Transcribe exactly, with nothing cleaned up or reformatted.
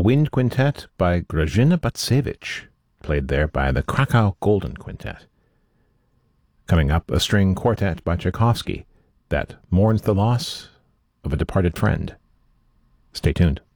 wind quintet by Grażyna Bacewicz, played there by the Krakow Golden Quintet. Coming up, a string quartet by Tchaikovsky that mourns the loss of a departed friend. Stay tuned.